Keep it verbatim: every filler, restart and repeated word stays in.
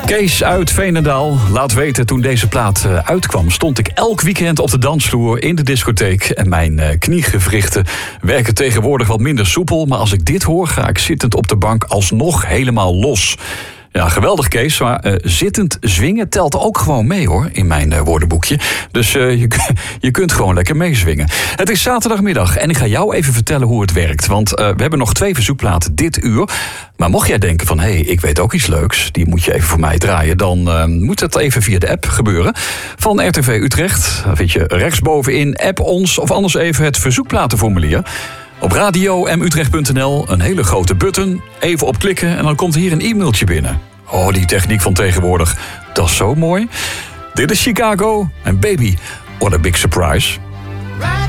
Kees uit Veenendaal laat weten, toen deze plaat uitkwam, stond ik elk weekend op de dansvloer in de discotheek. En mijn kniegewrichten werken tegenwoordig wat minder soepel. Maar als ik dit hoor, ga ik zittend op de bank alsnog helemaal los. Ja, geweldig Kees, maar uh, zittend zwingen telt ook gewoon mee hoor, in mijn uh, woordenboekje. Dus uh, je, je kunt gewoon lekker meezwingen. Het is zaterdagmiddag en ik ga jou even vertellen hoe het werkt. Want uh, we hebben nog twee verzoekplaten dit uur. Maar mocht jij denken van, hé, hey, ik weet ook iets leuks, die moet je even voor mij draaien, dan uh, moet dat even via de app gebeuren. Van R T V Utrecht, daar vind je rechtsbovenin, app ons of anders even het verzoekplatenformulier. Op radio m utrecht punt n l, een hele grote button, even op klikken en dan komt hier een e-mailtje binnen. Oh, die techniek van tegenwoordig, dat is zo mooi. Dit is Chicago en Baby, what a big surprise.